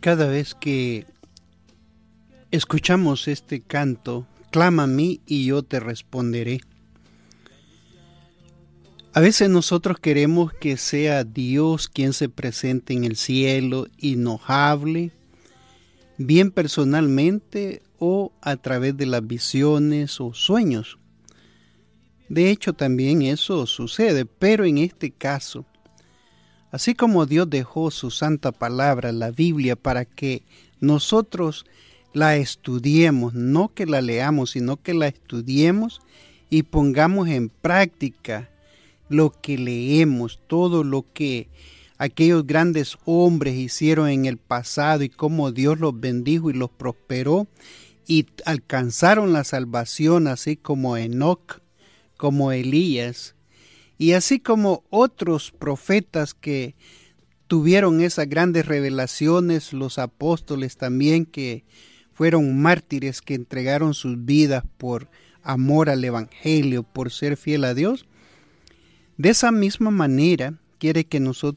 Cada vez que escuchamos este canto, clama a mí y yo te responderé. A veces nosotros queremos que sea Dios quien se presente en el cielo y nos hable, bien personalmente o a través de las visiones o sueños. De hecho, también eso sucede, pero en este caso, así como Dios dejó su santa palabra, la Biblia, para que nosotros la estudiemos, no que la leamos, sino que la estudiemos y pongamos en práctica lo que leemos, todo lo que aquellos grandes hombres hicieron en el pasado y cómo Dios los bendijo y los prosperó y alcanzaron la salvación, así como Enoc, como Elías, y así como otros profetas que tuvieron esas grandes revelaciones, los apóstoles también que fueron mártires que entregaron sus vidas por amor al evangelio, por ser fiel a Dios. De esa misma manera quiere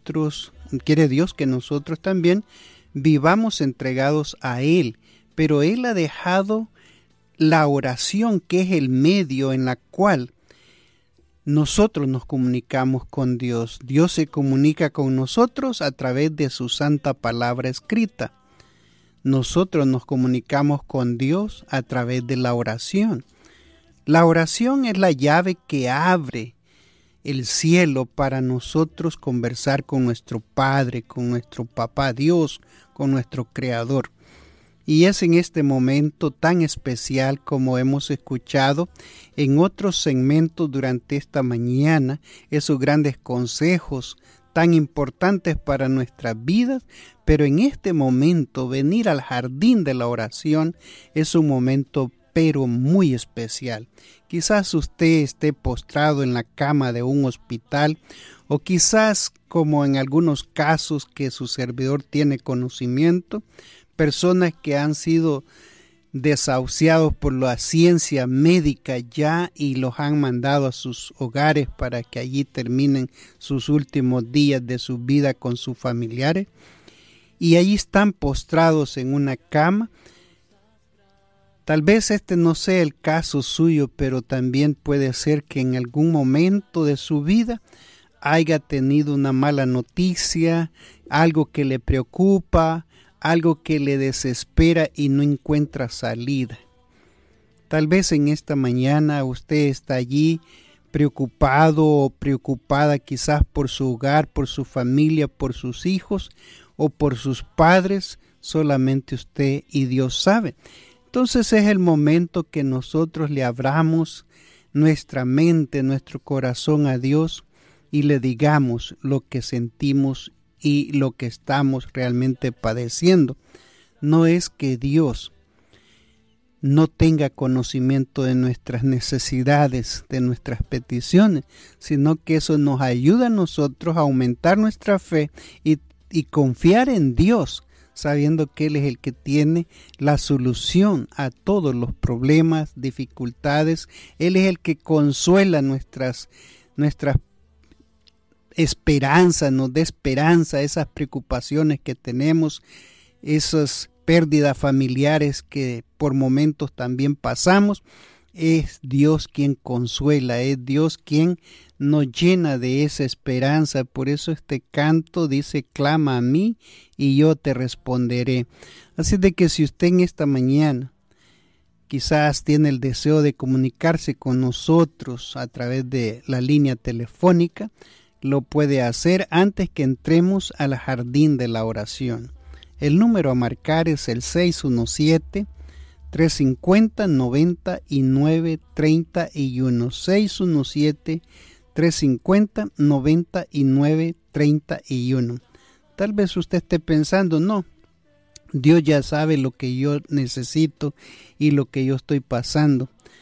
Dios que nosotros también vivamos entregados a Él, pero Él ha dejado la oración, que es el medio en la cual nosotros nos comunicamos con Dios. Dios se comunica con nosotros a través de su santa palabra escrita. Nosotros nos comunicamos con Dios a través de la oración. La oración es la llave que abre el cielo para nosotros conversar con nuestro Padre, con nuestro Papá Dios, con nuestro Creador. Y es en este momento tan especial, como hemos escuchado en otros segmentos durante esta mañana, esos grandes consejos tan importantes para nuestras vidas, pero en este momento venir al jardín de la oración es un momento pero muy especial. Quizás usted esté postrado en la cama de un hospital, o quizás, como en algunos casos que su servidor tiene conocimiento, personas que han sido desahuciados por la ciencia médica ya y los han mandado a sus hogares para que allí terminen sus últimos días de su vida con sus familiares, y allí están postrados en una cama. Tal vez este no sea el caso suyo, pero también puede ser que en algún momento de su vida haya tenido una mala noticia, algo que le preocupa, algo que le desespera y no encuentra salida. Tal vez en esta mañana usted está allí preocupado o preocupada quizás por su hogar, por su familia, por sus hijos o por sus padres. Solamente usted y Dios sabe. Entonces es el momento que nosotros le abramos nuestra mente, nuestro corazón a Dios y le digamos lo que sentimos y lo que estamos realmente padeciendo. No es que Dios no tenga conocimiento de nuestras necesidades, de nuestras peticiones, sino que eso nos ayuda a nosotros a aumentar nuestra fe y confiar en Dios, sabiendo que Él es el que tiene la solución a todos los problemas, dificultades. Él es el que consuela nuestras esperanzas, nos da esperanza, esas preocupaciones que tenemos, esas pérdidas familiares que por momentos también pasamos. Es Dios quien consuela, es Dios quien nos llena de esa esperanza. Por eso este canto dice: clama a mí y yo te responderé. Así de que si usted en esta mañana quizás tiene el deseo de comunicarse con nosotros a través de la línea telefónica, lo puede hacer antes que entremos al jardín de la oración. El número a marcar es el 617-350-9931. 617-350-9931. Tal vez usted esté pensando: no, Dios ya sabe lo que yo necesito y lo que yo estoy pasando.